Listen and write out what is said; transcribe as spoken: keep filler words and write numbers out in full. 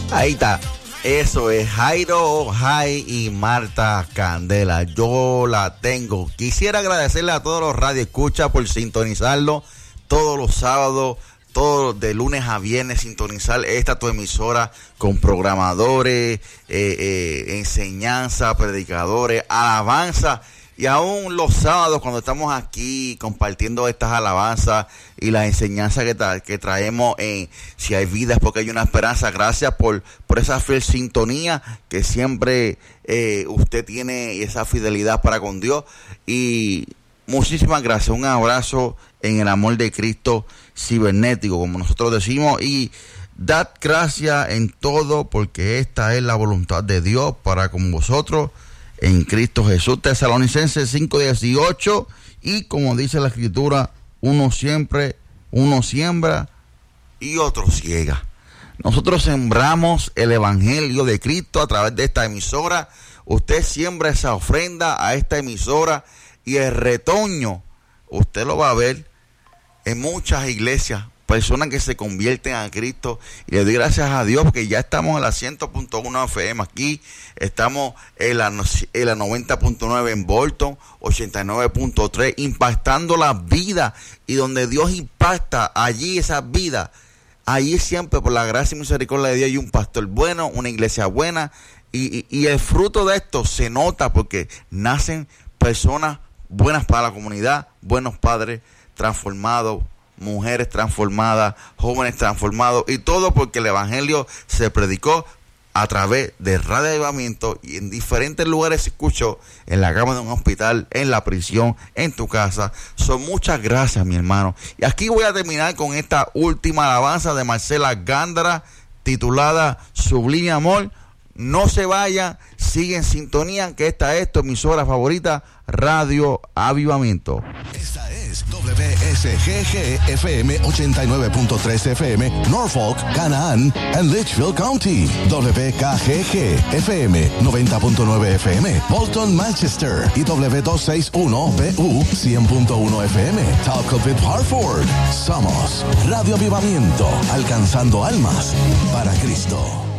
Ahí está. Eso es Jairo Jai y Marta Candela. Yo la tengo. Quisiera agradecerle a todos los radioescuchas por sintonizarlo todos los sábados, todos de lunes a viernes, sintonizar esta tu emisora con programadores, eh, eh, enseñanza, predicadores, alabanza. Y aún los sábados cuando estamos aquí compartiendo estas alabanzas y las enseñanzas que, tra- que traemos en Si hay vida es porque hay una esperanza. Gracias por, por esa fiel sintonía que siempre eh, usted tiene y esa fidelidad para con Dios. Y muchísimas gracias. Un abrazo en el amor de Cristo cibernético, como nosotros decimos. Y dad gracias en todo porque esta es la voluntad de Dios para con vosotros en Cristo Jesús. Tesalonicenses cinco dieciocho. Y como dice la Escritura, uno siempre, uno siembra y otro ciega. Nosotros sembramos el Evangelio de Cristo a través de esta emisora. Usted siembra esa ofrenda a esta emisora y el retoño usted lo va a ver en muchas iglesias, personas que se convierten a Cristo. Y le doy gracias a Dios porque ya estamos en la cien punto uno F M aquí, estamos en la, en la noventa punto nueve en Bolton, ochenta y nueve punto tres, impactando las vidas. Y donde Dios impacta, allí esas vidas, allí siempre por la gracia y misericordia de Dios hay un pastor bueno, una iglesia buena. Y, y, y el fruto de esto se nota porque nacen personas buenas para la comunidad, buenos padres transformados, mujeres transformadas, jóvenes transformados, y todo porque el Evangelio se predicó a través de Radio Avivamiento y en diferentes lugares se escuchó, en la cama de un hospital, en la prisión, en tu casa. Son muchas gracias, mi hermano. Y aquí voy a terminar con esta última alabanza de Marcela Gándara titulada Sublime Amor. No se vayan, sigue en sintonía, que esta es tu emisora favorita, Radio Avivamiento. Esta es W S G G F M ochenta y nueve punto tres F M, Norfolk, Canaan and Litchfield County. W K G G F M noventa punto nueve F M, Bolton, Manchester. Y W doscientos sesenta y uno B U cien punto uno F M, Talcott, Hartford. Somos Radio Avivamiento, alcanzando almas para Cristo.